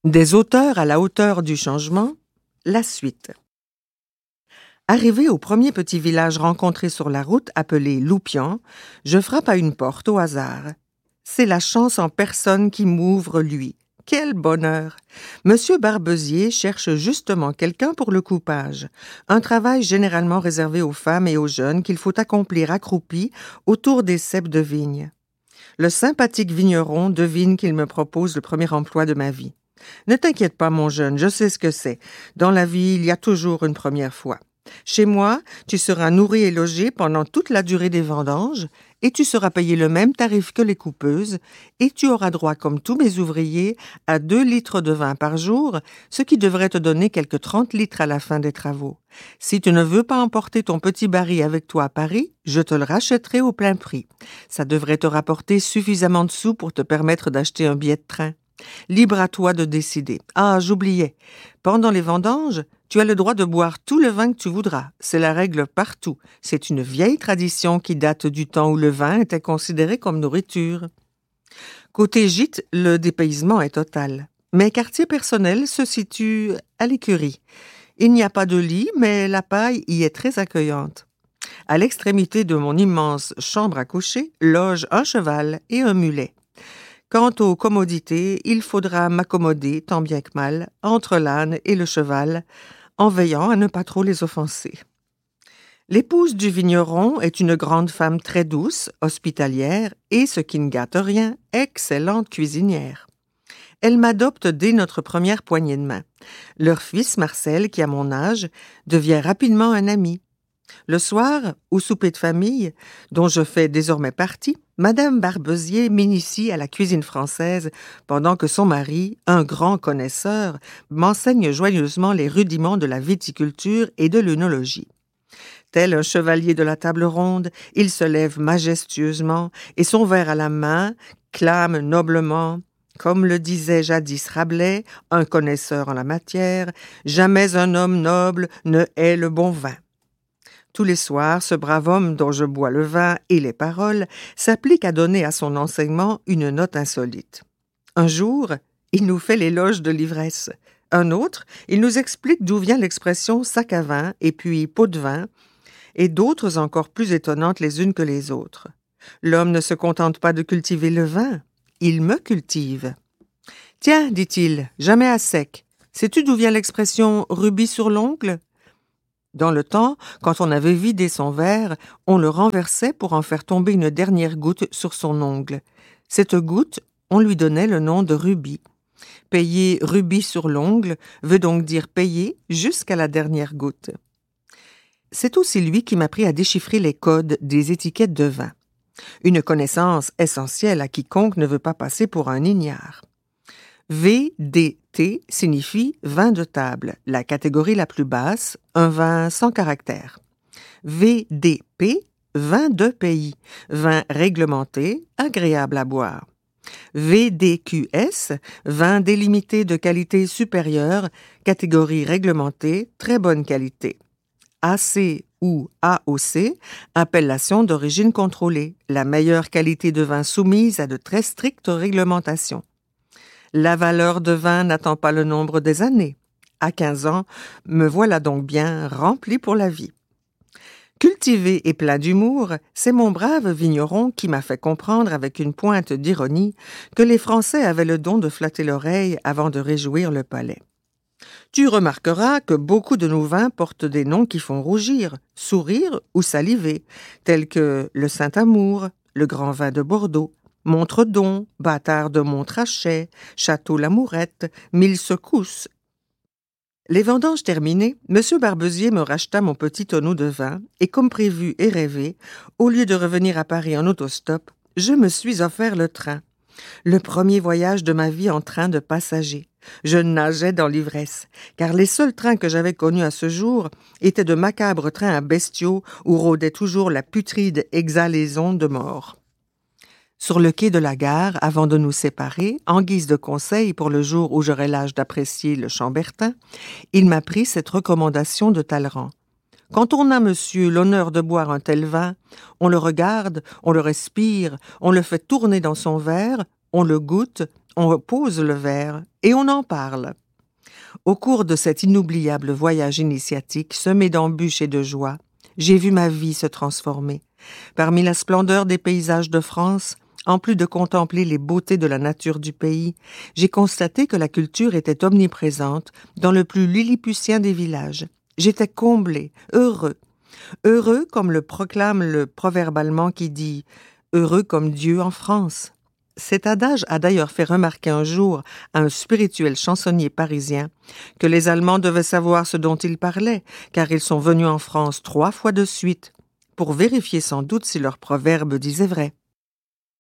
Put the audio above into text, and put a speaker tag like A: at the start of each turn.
A: Des auteurs à la hauteur du changement, la suite. Arrivé au premier petit village rencontré sur la route, appelé Loupian, je frappe à une porte au hasard. C'est la chance en personne qui m'ouvre, lui. Quel bonheur! Monsieur Barbezier cherche justement quelqu'un pour le coupage, un travail généralement réservé aux femmes et aux jeunes qu'il faut accomplir accroupis autour des ceps de vigne. Le sympathique vigneron devine qu'il me propose le premier emploi de ma vie. Ne t'inquiète pas, mon jeune, je sais ce que c'est. Dans la vie, il y a toujours une première fois. Chez moi, tu seras nourri et logé pendant toute la durée des vendanges, et tu seras payé le même tarif que les coupeuses, et tu auras droit, comme tous mes ouvriers, à 2 litres de vin par jour, ce qui devrait te donner quelques 30 litres à la fin des travaux. Si tu ne veux pas emporter ton petit baril avec toi à Paris, je te le rachèterai au plein prix. Ça devrait te rapporter suffisamment de sous pour te permettre d'acheter un billet de train. Libre à toi de décider. Ah, j'oubliais. Pendant les vendanges, tu as le droit de boire tout le vin que tu voudras. C'est la règle partout. C'est une vieille tradition qui date du temps où le vin était considéré comme nourriture. Côté gîte, le dépaysement est total. Mes quartiers personnels se situent à l'écurie. Il n'y a pas de lit, mais la paille y est très accueillante. À l'extrémité de mon immense chambre à coucher, loge un cheval et un mulet. Quant aux commodités, il faudra m'accommoder, tant bien que mal, entre l'âne et le cheval, en veillant à ne pas trop les offenser. L'épouse du vigneron est une grande femme très douce, hospitalière et, ce qui ne gâte rien, excellente cuisinière. Elle m'adopte dès notre première poignée de main. Leur fils, Marcel, qui a mon âge, devient rapidement un ami. Le soir, au souper de famille, dont je fais désormais partie, Madame Barbezier m'initie à la cuisine française pendant que son mari, un grand connaisseur, m'enseigne joyeusement les rudiments de la viticulture et de l'œnologie. Tel un chevalier de la table ronde, il se lève majestueusement et son verre à la main clame noblement. Comme le disait jadis Rabelais, un connaisseur en la matière, jamais un homme noble ne hait le bon vin. Tous les soirs, ce brave homme dont je bois le vin et les paroles s'applique à donner à son enseignement une note insolite. Un jour, il nous fait l'éloge de l'ivresse. Un autre, il nous explique d'où vient l'expression sac à vin et puis pot de vin, et d'autres encore plus étonnantes les unes que les autres. L'homme ne se contente pas de cultiver le vin, il me cultive. « Tiens, dit-il, jamais à sec. Sais-tu d'où vient l'expression rubis sur l'ongle ?» Dans le temps, quand on avait vidé son verre, on le renversait pour en faire tomber une dernière goutte sur son ongle. Cette goutte, on lui donnait le nom de rubis. Payer rubis sur l'ongle veut donc dire payer jusqu'à la dernière goutte. C'est aussi lui qui m'a appris à déchiffrer les codes des étiquettes de vin. Une connaissance essentielle à quiconque ne veut pas passer pour un ignare. VDT signifie vin de table, la catégorie la plus basse, un vin sans caractère. VDP, vin de pays, vin réglementé, agréable à boire. VDQS, vin délimité de qualité supérieure, catégorie réglementée, très bonne qualité. AC ou AOC, appellation d'origine contrôlée, la meilleure qualité de vin soumise à de très strictes réglementations. La valeur de vin n'attend pas le nombre des années. À 15 ans, me voilà donc bien rempli pour la vie. Cultivé et plein d'humour, c'est mon brave vigneron qui m'a fait comprendre avec une pointe d'ironie que les Français avaient le don de flatter l'oreille avant de réjouir le palais. Tu remarqueras que beaucoup de nos vins portent des noms qui font rougir, sourire ou saliver, tels que le Saint-Amour, le Grand Vin de Bordeaux, Montredon, Bâtard de Montrachet, Château Lamourette, Mille Secousses. Les vendanges terminées, M. Barbezier me racheta mon petit tonneau de vin et, comme prévu et rêvé, au lieu de revenir à Paris en autostop, je me suis offert le train. Le premier voyage de ma vie en train de passager. Je nageais dans l'ivresse, car les seuls trains que j'avais connus à ce jour étaient de macabres trains à bestiaux où rôdait toujours la putride exhalaison de mort. Sur le quai de la gare, avant de nous séparer, en guise de conseil pour le jour où j'aurai l'âge d'apprécier le Chambertin, il m'a pris cette recommandation de Talleyrand. Quand on a, monsieur, l'honneur de boire un tel vin, on le regarde, on le respire, on le fait tourner dans son verre, on le goûte, on pose le verre Et on en parle. Au cours de cet inoubliable voyage initiatique, semé d'embûches et de joie, j'ai vu ma vie se transformer. Parmi la splendeur des paysages de France, en plus de contempler les beautés de la nature du pays, j'ai constaté que la culture était omniprésente dans le plus lilliputien des villages. J'étais comblé, heureux. Heureux comme le proclame le proverbe allemand qui dit « Heureux comme Dieu en France ». Cet adage a d'ailleurs fait remarquer un jour à un spirituel chansonnier parisien que les Allemands devaient savoir ce dont ils parlaient, car ils sont venus en France 3 fois de suite, pour vérifier sans doute si leur proverbe disait vrai.